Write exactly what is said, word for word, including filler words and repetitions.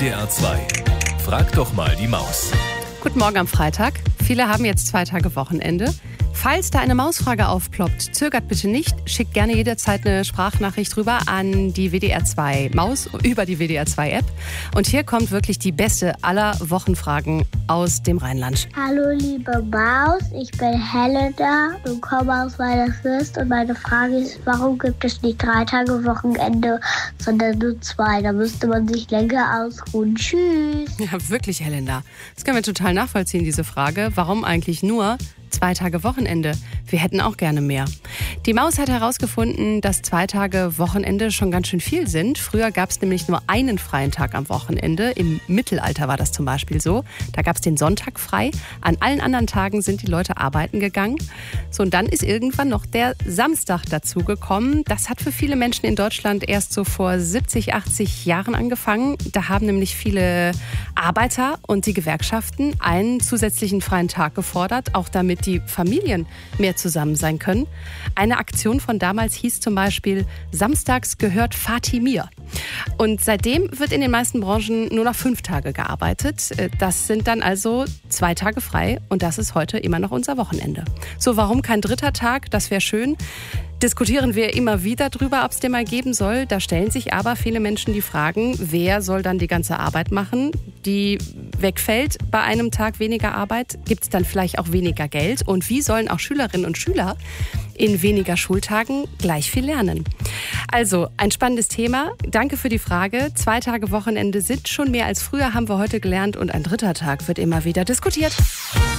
D R zwei. Frag doch mal die Maus. Guten Morgen am Freitag. Viele haben jetzt zwei Tage Wochenende. Falls da eine Mausfrage aufploppt, zögert bitte nicht. Schickt gerne jederzeit eine Sprachnachricht rüber an die W D R zwei Maus über die W D R zwei App. Und hier kommt wirklich die beste aller Wochenfragen aus dem Rheinland. Hallo liebe Maus, ich bin Helena und komme aus Weilerswürst und meine Frage ist, warum gibt es nicht drei Tage Wochenende, sondern nur zwei? Da müsste man sich länger ausruhen. Tschüss. Ja, wirklich, Helena. Das können wir total nachvollziehen, diese Frage. Warum eigentlich nur zwei Tage Wochenende? Wir hätten auch gerne mehr. Die Maus hat herausgefunden, dass zwei Tage Wochenende schon ganz schön viel sind. Früher gab es nämlich nur einen freien Tag am Wochenende. Im Mittelalter war das zum Beispiel so. Da gab es den Sonntag frei. An allen anderen Tagen sind die Leute arbeiten gegangen. So, und dann ist irgendwann noch der Samstag dazugekommen. Das hat für viele Menschen in Deutschland erst so vor siebzig, achtzig Jahren angefangen. Da haben nämlich viele Arbeiter und die Gewerkschaften einen zusätzlichen freien Tag gefordert, auch damit die Familien mehr zusammen sein können. Eine Aktion von damals hieß zum Beispiel Samstags gehört Vati mir. Und seitdem wird in den meisten Branchen nur noch fünf Tage gearbeitet. Das sind dann also zwei Tage frei und das ist heute immer noch unser Wochenende. So, warum kein dritter Tag? Das wäre schön. Diskutieren wir immer wieder drüber, ob es den mal geben soll. Da stellen sich aber viele Menschen die Fragen, wer soll dann die ganze Arbeit machen, die wegfällt bei einem Tag weniger Arbeit? Gibt es dann vielleicht auch weniger Geld? Und wie sollen auch Schülerinnen und Schüler in weniger Schultagen gleich viel lernen? Also, ein spannendes Thema. Danke für die Frage. Zwei Tage Wochenende sind schon mehr als früher, haben wir heute gelernt. Und ein dritter Tag wird immer wieder diskutiert.